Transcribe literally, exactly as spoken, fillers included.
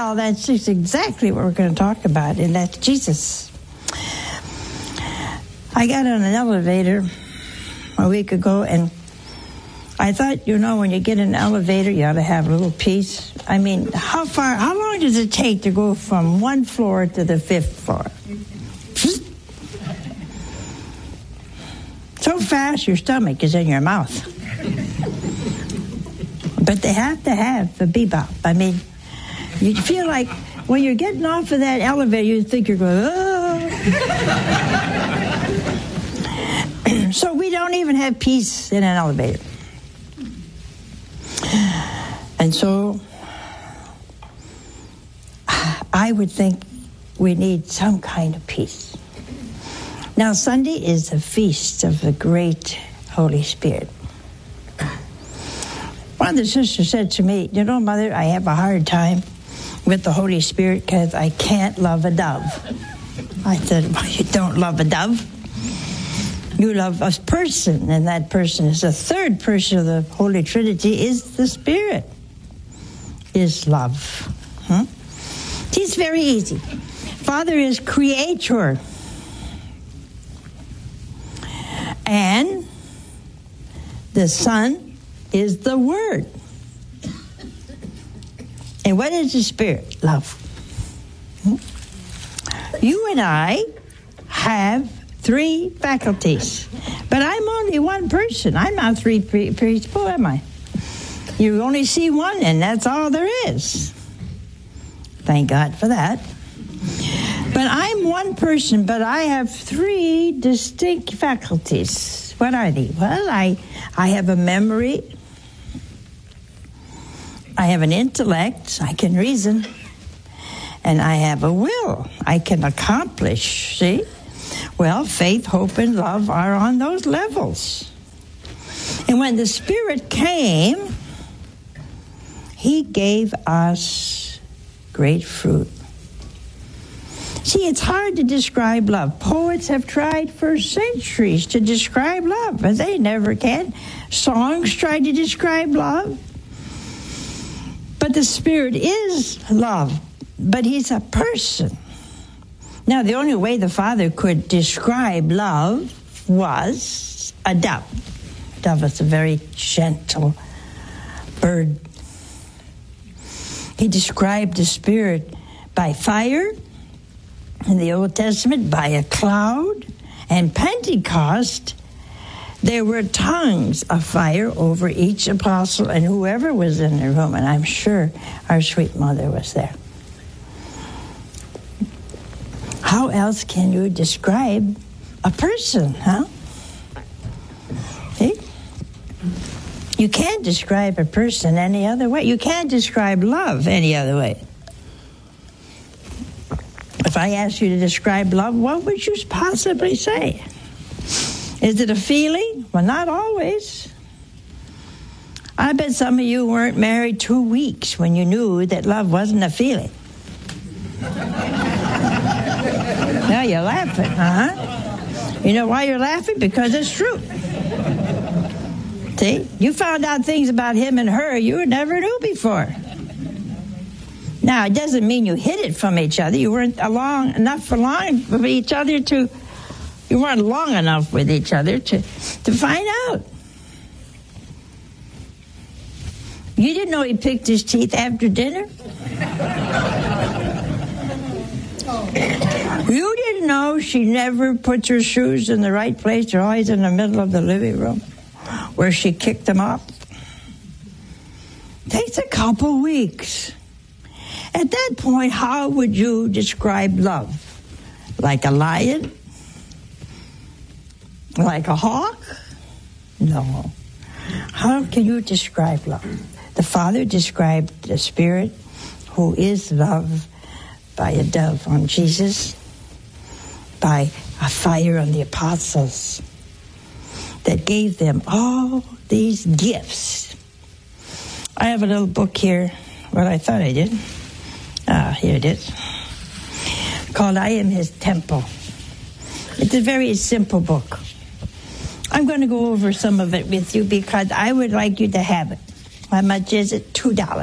Well, that's just exactly what we're going to talk about, and that's Jesus. I got on an elevator a week ago, and I thought, you know, when you get in an elevator, you ought to have a little peace. I mean, how far, how long does it take to go from one floor to the fifth floor? So fast, your stomach is in your mouth. But they have to have the bebop. I mean, you feel like when you're getting off of that elevator, you think you're going, oh. So we don't even have peace in an elevator. And so I would think we need some kind of peace. Now, Sunday is the feast of the great Holy Spirit. One of the sisters said to me, you know, Mother, I have a hard time with the Holy Spirit because I can't love a dove. I said, well, you don't love a dove. You love a person, and that person is the third person of the Holy Trinity, is the Spirit, is love. Hmm? It's very easy. Father is creator. And the Son is the Word. And what is the Spirit? Love. Hmm? You and I have three faculties. But I'm only one person. I'm not three pre- people, am I? You only see one, and that's all there is. Thank God for that. But I'm one person, but I have three distinct faculties. What are they? Well, I, I have a memory. I have an intellect. I can reason. And I have a will. I can accomplish, see? Well, faith, hope, and love are on those levels. And when the Spirit came, He gave us great fruit. See, it's hard to describe love. Poets have tried for centuries to describe love, but they never can. Songs try to describe love. But the Spirit is love, but He's a person. Now, the only way the Father could describe love was a dove. A dove is a very gentle bird. He described the Spirit by fire in the Old Testament, by a cloud, and Pentecost, there were tongues of fire over each apostle and whoever was in the room, and I'm sure our sweet mother was there. How else can you describe a person, huh? See? You can't describe a person any other way. You can't describe love any other way. If I asked you to describe love, what would you possibly say? Is it a feeling? Well, not always. I bet some of you weren't married two weeks when you knew that love wasn't a feeling. Now you're laughing, uh-huh. You know why you're laughing? Because it's true. See? You found out things about him and her you never knew before. Now, it doesn't mean you hid it from each other. You weren't along enough along with each other to, you weren't long enough with each other to, to find out. You didn't know he picked his teeth after dinner? You didn't know she never puts her shoes in the right place. They're always in the middle of the living room where she kicked them up. Takes a couple weeks. At that point, how would you describe love? Like a lion? Like a hawk? No. How can you describe love? The Father described the Spirit, who is love, by a dove on Jesus, by a fire on the apostles that gave them all these gifts. I have a little book here. Well, I thought I did. Ah, here it is. Called I Am His Temple. It's a very simple book. I'm going to go over some of it with you because I would like you to have it. How much is it? Two dollars.